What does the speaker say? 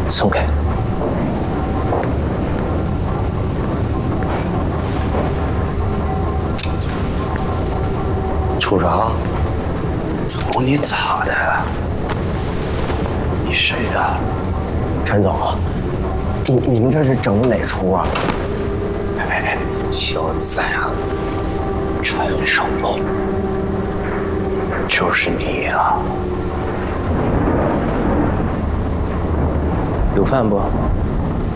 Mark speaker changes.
Speaker 1: 松开。瞅啥？
Speaker 2: 瞅你咋的？你谁呀？
Speaker 1: 陈总，你们这是整的哪出啊？
Speaker 2: 哎，小子啊，传声喽，就是你呀。
Speaker 1: 有饭不？